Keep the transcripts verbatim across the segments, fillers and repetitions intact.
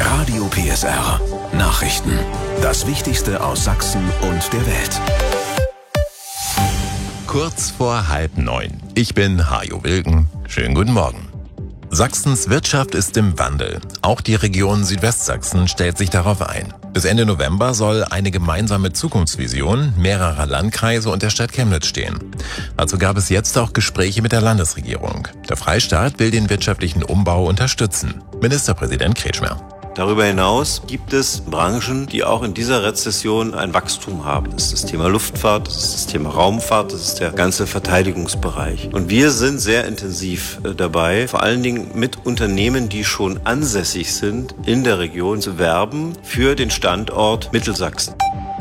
Radio P S R. Nachrichten. Das Wichtigste aus Sachsen und der Welt. Kurz vor halb neun. Ich bin Hajo Wilken. Schönen guten Morgen. Sachsens Wirtschaft ist im Wandel. Auch die Region Südwestsachsen stellt sich darauf ein. Bis Ende November soll eine gemeinsame Zukunftsvision mehrerer Landkreise und der Stadt Chemnitz stehen. Dazu gab es jetzt auch Gespräche mit der Landesregierung. Der Freistaat will den wirtschaftlichen Umbau unterstützen. Ministerpräsident Kretschmer. Darüber hinaus gibt es Branchen, die auch in dieser Rezession ein Wachstum haben. Das ist das Thema Luftfahrt, das ist das Thema Raumfahrt, das ist der ganze Verteidigungsbereich. Und wir sind sehr intensiv dabei, vor allen Dingen mit Unternehmen, die schon ansässig sind, in der Region zu werben für den Standort Mittelsachsen.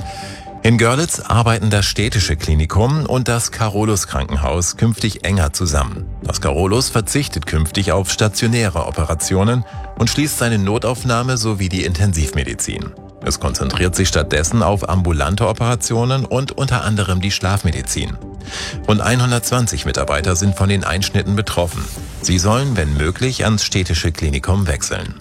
In Görlitz arbeiten das städtische Klinikum und das Carolus-Krankenhaus künftig enger zusammen. Das Carolus verzichtet künftig auf stationäre Operationen und schließt seine Notaufnahme sowie die Intensivmedizin. Es konzentriert sich stattdessen auf ambulante Operationen und unter anderem die Schlafmedizin. Rund hundertzwanzig Mitarbeiter sind von den Einschnitten betroffen. Sie sollen, wenn möglich, ans städtische Klinikum wechseln.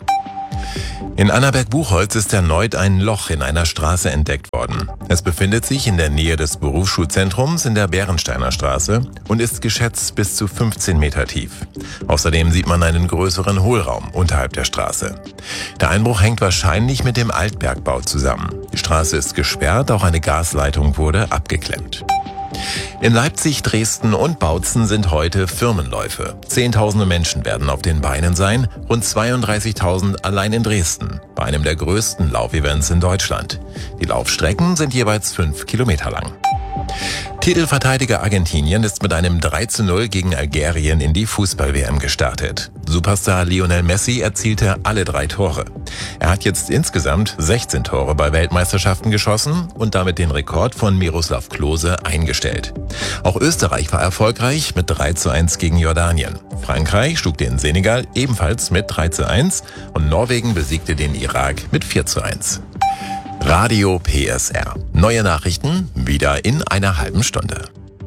In Annaberg-Buchholz ist erneut ein Loch in einer Straße entdeckt worden. Es befindet sich in der Nähe des Berufsschulzentrums in der Bärensteiner Straße und ist geschätzt bis zu fünfzehn Meter tief. Außerdem sieht man einen größeren Hohlraum unterhalb der Straße. Der Einbruch hängt wahrscheinlich mit dem Altbergbau zusammen. Die Straße ist gesperrt, auch eine Gasleitung wurde abgeklemmt. In Leipzig, Dresden und Bautzen sind heute Firmenläufe. Zehntausende Menschen werden auf den Beinen sein, rund zweiunddreißigtausend allein in Dresden, bei einem der größten Laufevents in Deutschland. Die Laufstrecken sind jeweils fünf Kilometer lang. Titelverteidiger Argentinien ist mit einem drei zu null gegen Algerien in die Fußball-W M gestartet. Superstar Lionel Messi erzielte alle drei Tore. Er hat jetzt insgesamt sechzehn Tore bei Weltmeisterschaften geschossen und damit den Rekord von Miroslav Klose eingestellt. Auch Österreich war erfolgreich mit drei zu eins gegen Jordanien. Frankreich schlug den Senegal ebenfalls mit drei zu eins und Norwegen besiegte den Irak mit vier zu eins. Radio P S R. Neue Nachrichten wieder in einer halben Stunde.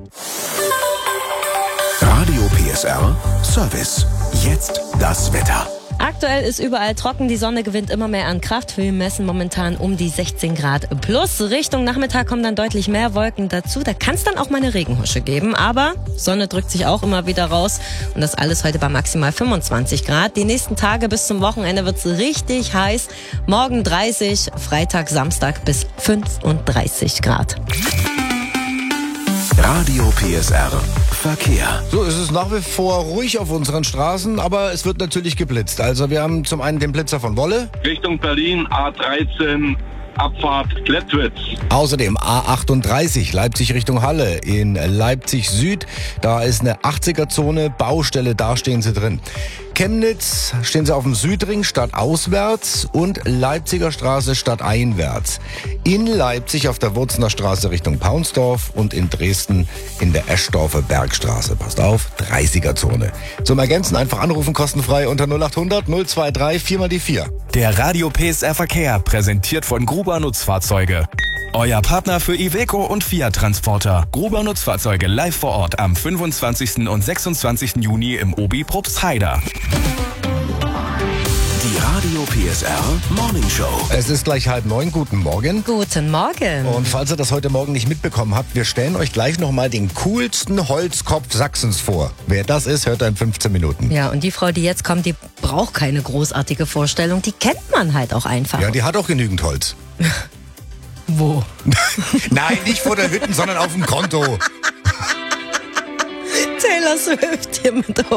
Radio P S R Service. Jetzt das Wetter. Aktuell ist überall trocken, die Sonne gewinnt immer mehr an Kraft. Wir messen momentan um die sechzehn Grad plus. Richtung Nachmittag kommen dann deutlich mehr Wolken dazu. Da kann es dann auch mal eine Regenhusche geben, aber Sonne drückt sich auch immer wieder raus. Und das alles heute bei maximal fünfundzwanzig Grad. Die nächsten Tage bis zum Wochenende wird es richtig heiß. Morgen dreißig, Freitag, Samstag bis fünfunddreißig Grad. Radio P S R Verkehr. So, es ist nach wie vor ruhig auf unseren Straßen, aber es wird natürlich geblitzt. Also wir haben zum einen den Blitzer von Wolle. Richtung Berlin, A dreizehn, Abfahrt Klettwitz. Außerdem A achtunddreißig, Leipzig Richtung Halle in Leipzig Süd. Da ist eine achtziger-Zone, Baustelle, da stehen sie drin. Chemnitz stehen sie auf dem Südring stadtauswärts und Leipziger Straße stadteinwärts. In Leipzig auf der Wurzener Straße Richtung Paunsdorf und in Dresden in der Eschdorfer Bergstraße. Passt auf, dreißiger-Zone. Zum Ergänzen einfach anrufen, kostenfrei unter null acht hundert null zwei drei vier mal die vier. Der Radio P S R Verkehr, präsentiert von Gruber Nutzfahrzeuge. Euer Partner für Iveco und Fiat Transporter. Gruber Nutzfahrzeuge live vor Ort am fünfundzwanzigsten und sechsundzwanzigsten Juni im Obi Probstheida. Die Radio P S R Morning Show. Es ist gleich halb neun, guten Morgen. Guten Morgen. Und falls ihr das heute Morgen nicht mitbekommen habt, wir stellen euch gleich nochmal den coolsten Holzkopf Sachsens vor. Wer das ist, hört er in fünfzehn Minuten. Ja, und die Frau, die jetzt kommt, die braucht keine großartige Vorstellung. Die kennt man halt auch einfach. Ja, die hat auch genügend Holz. Wo? Nein, nicht vor der Hütte, sondern auf dem Konto. Taylor Swift hier mit